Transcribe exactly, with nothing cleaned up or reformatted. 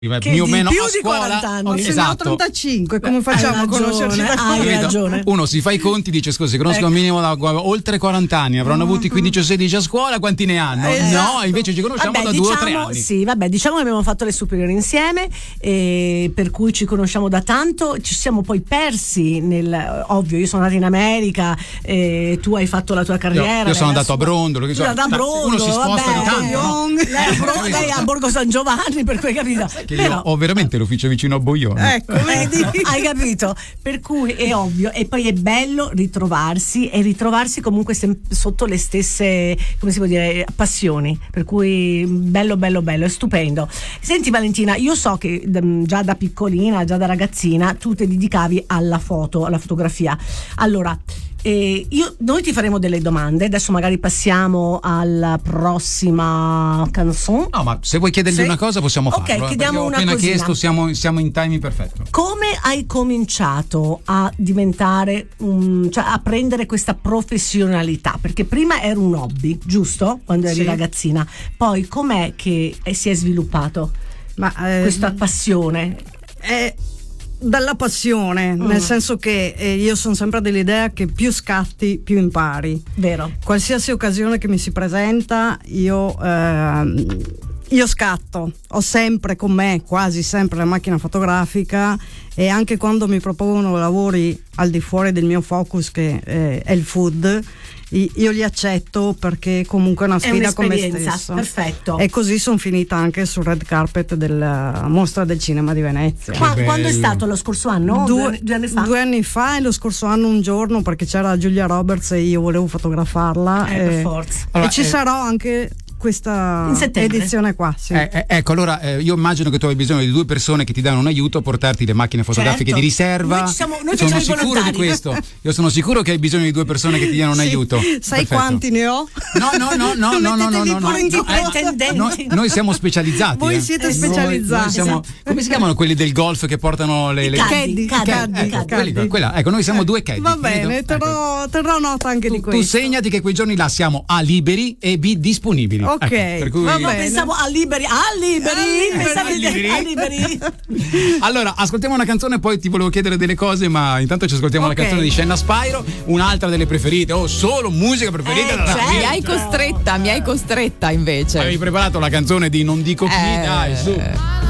Che più o di meno più a di scuola, quaranta anni. oh, Se esatto. ne ho trentacinque, come facciamo Hai a conoscerci da ragione, hai quello? ragione. Uno si fa i conti, dice scusi, conosco Ecco. un minimo da oltre quaranta anni, avranno avuti quindici o sedici a scuola, quanti ne hanno? Esatto. No, invece ci conosciamo Vabbè, da diciamo, due o tre anni. Sì, vabbè, diciamo che abbiamo fatto le superiori insieme, eh, per cui ci conosciamo da tanto, ci siamo poi persi nel, ovvio, io sono andata in America, eh, tu hai fatto la tua carriera. Io, io sono lei andato la a Brondolo, che Tu so, sei andato a uno Brondolo, si sposta vabbè, di tanto, no? lei, a Bro- lei a Borgo San Giovanni, per cui capito. Che Però, io ho veramente l'ufficio vicino a Boione. Ecco, vedi? hai capito? Per cui è ovvio, e poi è bello ritrovarsi e ritrovarsi comunque sem- sotto le stesse, come si può dire, passioni. Per cui bello, bello, bello, è stupendo. Senti Valentina, io so che d- già da piccolina, già da ragazzina, tu ti dedicavi alla foto, alla fotografia. Allora, Eh, io, noi ti faremo delle domande, adesso magari passiamo alla prossima canzone. No, ma se vuoi chiedergli Sì? una cosa possiamo Ok, farlo. eh, chiediamo perché ho una appena cosina. chiesto, siamo, siamo in timing perfetto. Come hai cominciato a diventare un, cioè a prendere questa professionalità? Perché prima era un hobby, giusto? Quando eri Sì. ragazzina. Poi com'è che eh, si è sviluppato Ma eh, questa passione? è dalla passione, Mm. nel senso che eh, io sono sempre dell'idea che più scatti più impari. Vero? Qualsiasi occasione che mi si presenta io ehm, io scatto, ho sempre con me, quasi sempre, la macchina fotografica, e anche quando mi propongono lavori al di fuori del mio focus, che eh, è il food, io li accetto perché comunque è una È sfida con me un'esperienza, stesso. perfetto. E così sono finita anche sul red carpet della Mostra del Cinema di Venezia. Qua- bello. quando è stato? Lo scorso anno? Due, due anni fa? due anni fa, e lo scorso anno un giorno, perché c'era Giulia Roberts e io volevo fotografarla, Eh, per forza. Allora, e ci eh, sarò anche questa In settembre? edizione qua, sì. Eh, eh, ecco, allora eh, io immagino che tu hai bisogno di due persone che ti danno un aiuto a portarti le macchine fotografiche Certo. di riserva. Noi ci siamo- noi sono facciamo i sicuro di volontari. questo. Io sono sicuro che hai bisogno di due persone che ti diano un Sì. aiuto. Sai Perfetto. quanti ne ho? No, no, no, no, no, no, no, no, Mettetevi no, pure in no, tipo eh, pretendenti. noi, noi siamo specializzati. Voi eh. siete Noi- specializzati. noi siamo- come si chiamano quelli del golf che portano le, le... Caddy, caddy, caddy, Ecco, caddy. quelli- caddy. quella- ecco, noi siamo due caddy. Va capito? bene, Ecco. terrò, terrò nota anche Tu, di tu questo. segnati che quei giorni là siamo A liberi e B disponibili. Ok, Ecco, per cui- va No, bene. pensavo a liberi, a liberi, A liberi, pensavo a liberi. a liberi. Allora, ascoltiamo una canzone, poi ti volevo chiedere delle cose, ma intanto ci ascoltiamo Ok. la canzone di Shenna Spyro, un'altra delle preferite, oh, solo musica preferita Eh, dalla certo. mia. Mi hai costretta, mi hai costretta invece. Avevi preparato la canzone di Non dico chi, Eh, dai, su.